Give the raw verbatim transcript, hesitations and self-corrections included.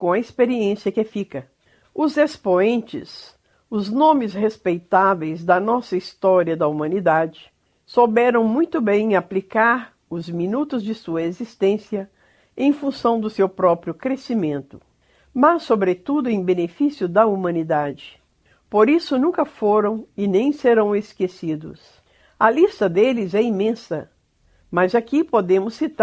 com a experiência que fica. Os expoentes, os nomes respeitáveis da nossa história da humanidade, souberam muito bem aplicar os minutos de sua existência em função do seu próprio crescimento, mas, sobretudo, em benefício da humanidade. Por isso nunca foram e nem serão esquecidos. A lista deles é imensa, mas aqui podemos citar